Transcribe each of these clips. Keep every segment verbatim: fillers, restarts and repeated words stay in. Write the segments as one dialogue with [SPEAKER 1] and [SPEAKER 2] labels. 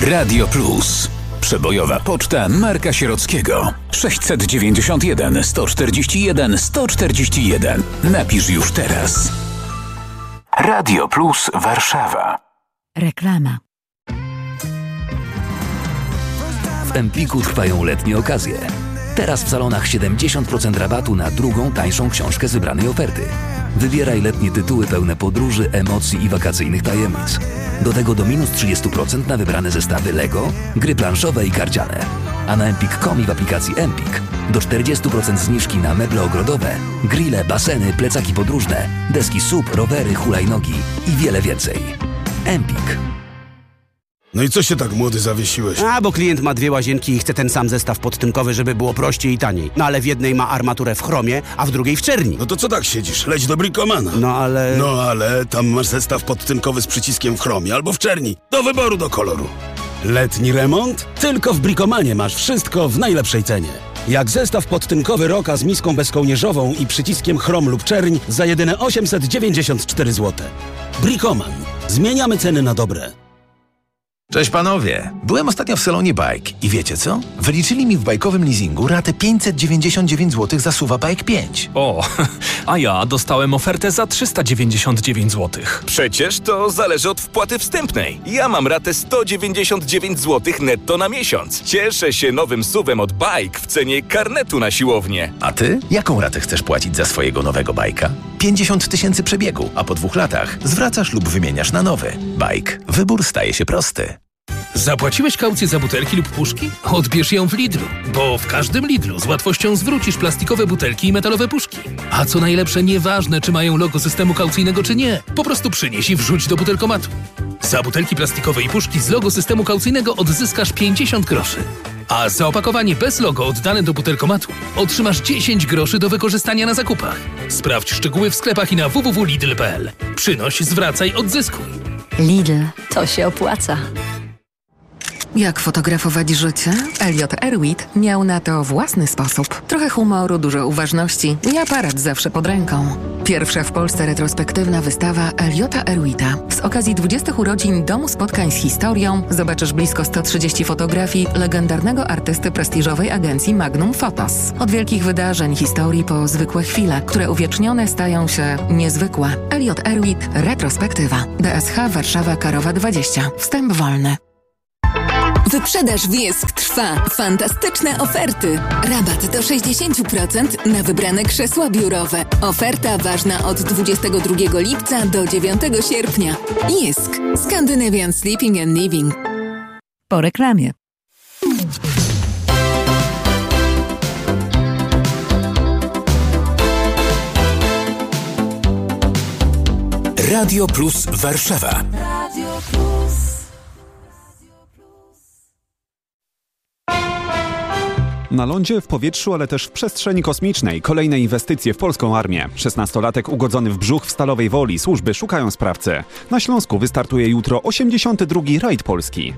[SPEAKER 1] Radio Plus. Przebojowa poczta Marka Sierockiego. sześćset dziewięćdziesiąt jeden sto czterdzieści jeden sto czterdzieści jeden. Napisz już teraz. Radio Plus Warszawa.
[SPEAKER 2] Reklama.
[SPEAKER 3] W Empiku trwają letnie okazje. Teraz w salonach siedemdziesiąt procent rabatu na drugą, tańszą książkę z wybranej oferty. Wybieraj letnie tytuły pełne podróży, emocji i wakacyjnych tajemnic. Do tego do minus trzydzieści procent na wybrane zestawy Lego, gry planszowe i karciane. A na empik kropka com i w aplikacji Empik do czterdzieści procent zniżki na meble ogrodowe, grille, baseny, plecaki podróżne, deski S U P, rowery, hulajnogi i wiele więcej. Empik.
[SPEAKER 4] No i co się tak młody zawiesiłeś?
[SPEAKER 5] A, bo klient ma dwie łazienki i chce ten sam zestaw podtynkowy, żeby było prościej i taniej. No ale w jednej ma armaturę w chromie, a w drugiej w czerni.
[SPEAKER 4] No to co tak siedzisz? Leć do Bricomana.
[SPEAKER 5] No ale...
[SPEAKER 4] No ale tam masz zestaw podtynkowy z przyciskiem w chromie albo w czerni. Do wyboru, do koloru. Letni remont? Tylko w Bricomanie masz wszystko w najlepszej cenie. Jak zestaw podtynkowy Roka z miską bezkołnierzową i przyciskiem chrom lub czerń za jedyne osiemset dziewięćdziesiąt cztery złote. Bricoman. Zmieniamy ceny na dobre.
[SPEAKER 6] Cześć panowie, byłem ostatnio w salonie Bike i wiecie co? Wyliczyli mi w bajkowym leasingu ratę pięćset dziewięćdziesiąt dziewięć złotych za SUV-a Bike pięć.
[SPEAKER 7] O, a ja dostałem ofertę za trzysta dziewięćdziesiąt dziewięć złotych.
[SPEAKER 8] Przecież to zależy od wpłaty wstępnej. Ja mam ratę sto dziewięćdziesiąt dziewięć złotych netto na miesiąc. Cieszę się nowym S U V-em od Bike w cenie karnetu na siłownię.
[SPEAKER 6] A ty? Jaką ratę chcesz płacić za swojego nowego bajka? pięćdziesiąt tysięcy przebiegu, a po dwóch latach zwracasz lub wymieniasz na nowy. Bike. Wybór staje się prosty.
[SPEAKER 9] Zapłaciłeś kaucję za butelki lub puszki? Odbierz ją w Lidlu, bo w każdym Lidlu z łatwością zwrócisz plastikowe butelki i metalowe puszki. A co najlepsze, nieważne czy mają logo systemu kaucyjnego czy nie, po prostu przynieś i wrzuć do butelkomatu. Za butelki plastikowe i puszki z logo systemu kaucyjnego odzyskasz pięćdziesiąt groszy. A za opakowanie bez logo oddane do butelkomatu otrzymasz dziesięć groszy do wykorzystania na zakupach. Sprawdź szczegóły w sklepach i na w w w kropka lidl kropka p l. Przynoś, zwracaj, odzyskuj.
[SPEAKER 2] Lidl, to się opłaca.
[SPEAKER 10] Jak fotografować życie? Elliot Erwitt miał na to własny sposób. Trochę humoru, dużo uważności i aparat zawsze pod ręką. Pierwsza w Polsce retrospektywna wystawa Elliota Erwitta. Z okazji dwudziestych urodzin Domu Spotkań z Historią zobaczysz blisko sto trzydzieści fotografii legendarnego artysty prestiżowej agencji Magnum Photos. Od wielkich wydarzeń, historii po zwykłe chwile, które uwiecznione stają się niezwykłe. Elliot Erwitt, retrospektywa. D S H Warszawa Karowa dwadzieścia. Wstęp wolny.
[SPEAKER 11] Wyprzedaż Wiesk trwa. Fantastyczne oferty. Rabat do sześćdziesiąt procent na wybrane krzesła biurowe. Oferta ważna od dwudziestego drugiego lipca do dziewiątego sierpnia. Wiesk. Scandinavian Sleeping and Living.
[SPEAKER 2] Po reklamie.
[SPEAKER 1] Radio Plus Warszawa.
[SPEAKER 12] Radio Plus.
[SPEAKER 13] Na lądzie, w powietrzu, ale też w przestrzeni kosmicznej kolejne inwestycje w polską armię. szesnastolatek ugodzony w brzuch w Stalowej Woli. Służby szukają sprawcy. Na Śląsku wystartuje jutro osiemdziesiąty drugi rajd Polski.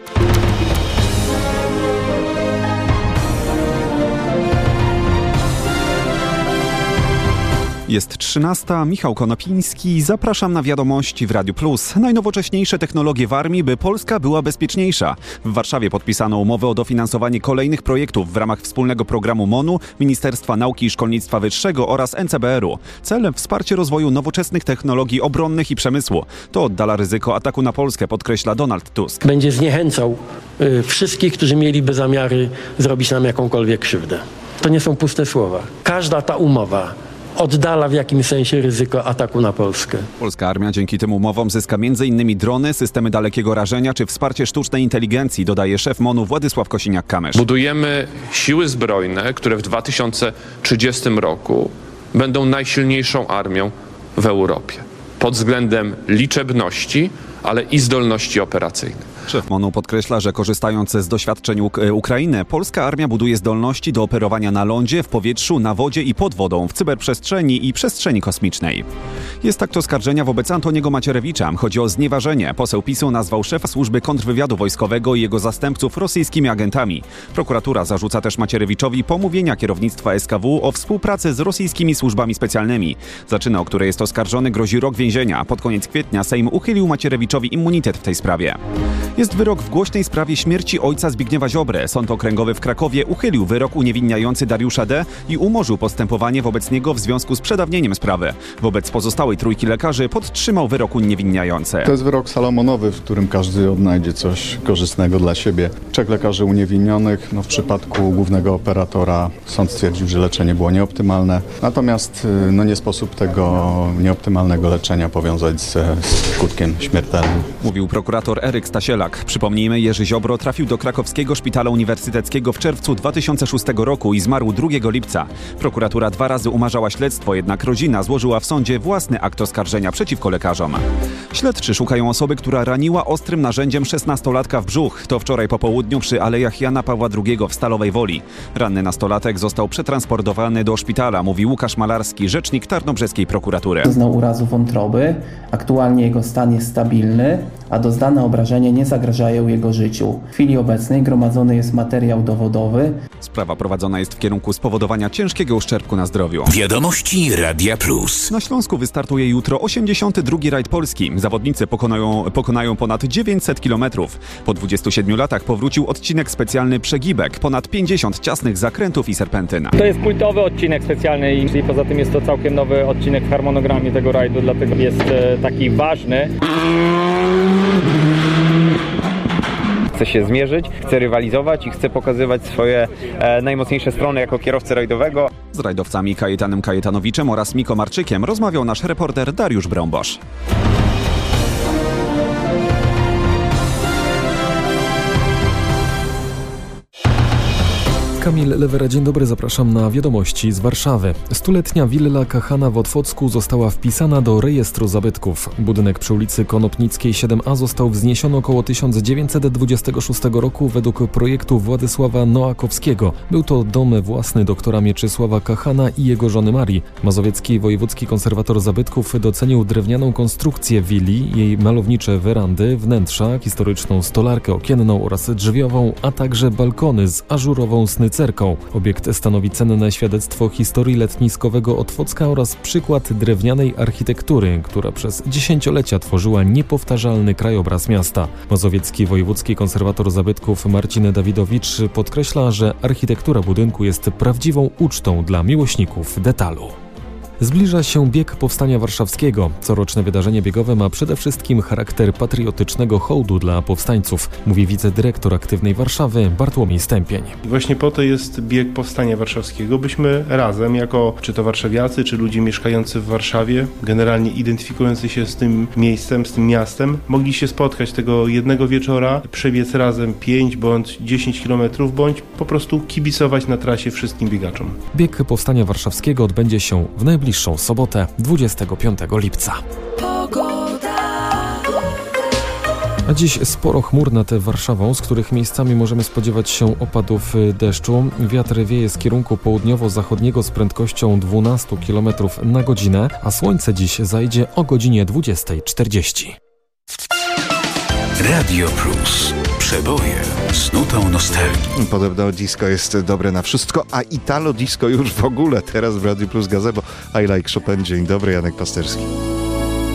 [SPEAKER 13] Jest trzynasta, Michał Konopiński. Zapraszam na wiadomości w Radiu Plus. Najnowocześniejsze technologie w armii, by Polska była bezpieczniejsza. W Warszawie podpisano umowę o dofinansowanie kolejnych projektów w ramach wspólnego programu MONU, Ministerstwa Nauki i Szkolnictwa Wyższego oraz N C B R-u. Celem wsparcie rozwoju nowoczesnych technologii obronnych i przemysłu. To oddala ryzyko ataku na Polskę, podkreśla Donald Tusk.
[SPEAKER 14] Będzie zniechęcał y, wszystkich, którzy mieliby zamiary zrobić nam jakąkolwiek krzywdę. To nie są puste słowa. Każda ta umowa oddala w jakimś sensie ryzyko ataku na Polskę.
[SPEAKER 13] Polska armia dzięki tym umowom zyska między innymi drony, systemy dalekiego rażenia czy wsparcie sztucznej inteligencji, dodaje szef MONU Władysław Kosiniak-Kamysz.
[SPEAKER 15] Budujemy siły zbrojne, które w dwa tysiące trzydziestym roku będą najsilniejszą armią w Europie. Pod względem liczebności, ale i zdolności operacyjnych.
[SPEAKER 13] Szef MONU podkreśla, że korzystając z doświadczeń Uk- Ukrainy, polska armia buduje zdolności do operowania na lądzie, w powietrzu, na wodzie i pod wodą, w cyberprzestrzeni i przestrzeni kosmicznej. Jest akt oskarżenia wobec Antoniego Macierewicza. Chodzi o znieważenie. Poseł PiSu nazwał szefa służby kontrwywiadu wojskowego i jego zastępców rosyjskimi agentami. Prokuratura zarzuca też Macierewiczowi pomówienia kierownictwa S K W o współpracy z rosyjskimi służbami specjalnymi. Za czyny, o które jest oskarżony, grozi rok więzienia. Pod koniec kwietnia Sejm uchylił Macierewiczowi immunitet w tej sprawie. Jest wyrok w głośnej sprawie śmierci ojca Zbigniewa Ziobry. Sąd Okręgowy w Krakowie uchylił wyrok uniewinniający Dariusza D. i umorzył postępowanie wobec niego w związku z przedawnieniem sprawy. Wobec pozostałej trójki lekarzy podtrzymał wyrok uniewinniający.
[SPEAKER 12] To jest wyrok salomonowy, w którym każdy odnajdzie coś korzystnego dla siebie. Trzech lekarzy uniewinnionych. No w przypadku głównego operatora sąd stwierdził, że leczenie było nieoptymalne. Natomiast no nie sposób tego nieoptymalnego leczenia powiązać ze skutkiem śmiertelnym.
[SPEAKER 13] Mówił prokurator Eryk Stasielak. Przypomnijmy, Jerzy Ziobro trafił do krakowskiego szpitala uniwersyteckiego w czerwcu dwa tysiące szóstego roku i zmarł drugiego lipca. Prokuratura dwa razy umarzała śledztwo, jednak rodzina złożyła w sądzie własny akt oskarżenia przeciwko lekarzom. Śledczy szukają osoby, która raniła ostrym narzędziem szesnastolatka w brzuch. To wczoraj po południu przy Alejach Jana Pawła drugiego w Stalowej Woli. Ranny nastolatek został przetransportowany do szpitala, mówi Łukasz Malarski, rzecznik tarnobrzeskiej prokuratury.
[SPEAKER 16] Doznał urazu wątroby, aktualnie jego stan jest stabilny, a doznane obrażenia nie zagrażają jego życiu. W chwili obecnej gromadzony jest materiał dowodowy.
[SPEAKER 13] Sprawa prowadzona jest w kierunku spowodowania ciężkiego uszczerbku na zdrowiu.
[SPEAKER 1] Wiadomości Radia Plus.
[SPEAKER 13] Na Śląsku wystartuje jutro osiemdziesiąty drugi rajd Polski. Zawodnicy pokonają, pokonają ponad dziewięćset kilometrów. Po dwudziestu siedmiu latach powrócił odcinek specjalny Przegibek. Ponad pięćdziesiąt ciasnych zakrętów i serpentyn.
[SPEAKER 17] To jest kultowy odcinek specjalny i poza tym jest to całkiem nowy odcinek w harmonogramie tego rajdu, dlatego jest taki ważny. Chcę się zmierzyć, chcę rywalizować i chcę pokazywać swoje e, najmocniejsze strony jako kierowcy rajdowego.
[SPEAKER 13] Z rajdowcami Kajetanem Kajetanowiczem oraz Miko Marczykiem rozmawiał nasz reporter Dariusz Brąbosz.
[SPEAKER 18] Kamil Lewera, dzień dobry, zapraszam na wiadomości z Warszawy. Stuletnia willa Kahana w Otwocku została wpisana do rejestru zabytków. Budynek przy ulicy Konopnickiej siedem A został wzniesiony około tysiąc dziewięćset dwudziestego szóstego roku według projektu Władysława Noakowskiego. Był to dom własny doktora Mieczysława Kahana i jego żony Marii. Mazowiecki wojewódzki konserwator zabytków docenił drewnianą konstrukcję willi, jej malownicze werandy, wnętrza, historyczną stolarkę okienną oraz drzwiową, a także balkony z ażurową snycerką. Obiekt stanowi cenne świadectwo historii letniskowego Otwocka oraz przykład drewnianej architektury, która przez dziesięciolecia tworzyła niepowtarzalny krajobraz miasta. Mazowiecki wojewódzki konserwator zabytków Marcin Dawidowicz podkreśla, że architektura budynku jest prawdziwą ucztą dla miłośników detalu. Zbliża się bieg Powstania Warszawskiego. Coroczne wydarzenie biegowe ma przede wszystkim charakter patriotycznego hołdu dla powstańców, mówi wicedyrektor Aktywnej Warszawy Bartłomiej Stępień.
[SPEAKER 19] Właśnie po to jest bieg Powstania Warszawskiego, byśmy razem, jako czy to warszawiacy, czy ludzie mieszkający w Warszawie, generalnie identyfikujący się z tym miejscem, z tym miastem, mogli się spotkać tego jednego wieczora, przebiec razem pięć bądź dziesięć kilometrów, bądź po prostu kibicować na trasie wszystkim biegaczom.
[SPEAKER 18] Bieg Powstania Warszawskiego odbędzie się w najbliższym Najbliższą sobotę, dwudziestego piątego lipca. A dziś sporo chmur nad Warszawą, z których miejscami możemy spodziewać się opadów deszczu. Wiatr wieje z kierunku południowo-zachodniego z prędkością dwanaście kilometrów na godzinę, a słońce dziś zajdzie o godzinie dwudziesta czterdzieści.
[SPEAKER 1] Radio Plus. Przeboje z nutą nostalgii.
[SPEAKER 20] Podobno disco jest dobre na wszystko, a Italo disco już w ogóle teraz w Radio Plus gazebo. I like Chopin. Dzień dobry, Janek Pasterski.